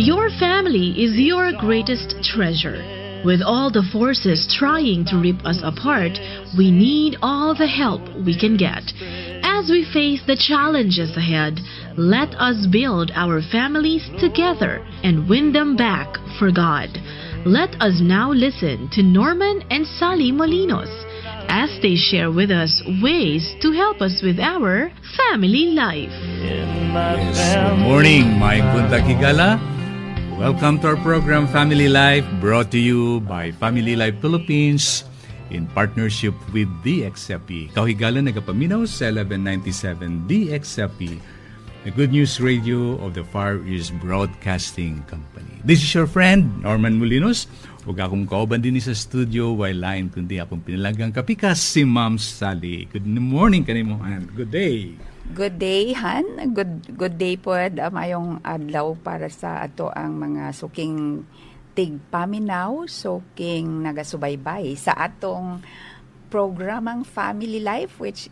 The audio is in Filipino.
Your family is your greatest treasure. With all the forces trying to rip us apart, we need all the help we can get. As we face the challenges ahead, let us build our families together and win them back for God. Let us now listen to Norman and Sally Molinos as they share with us ways to help us with our family life. Yes, good morning, Maing Buntag Higala. Welcome to our program, Family Life, brought to you by Family Life Philippines in partnership with DXFP. Kahigala nagapaminaw sa 1197 DXFP, the Good News Radio of the Far East Broadcasting Company. This is your friend, Norman Molinos. Huwag akong kauban din sa studio, while lain kundi akong pinilagang kapikas, si Ma'am Sally. Good morning kanimo, and good day. Good day, Han. Good day po, mayong adlaw para sa ato ang mga suking tigpaminaw, suking nagasubaybay sa atong programang Family Life, which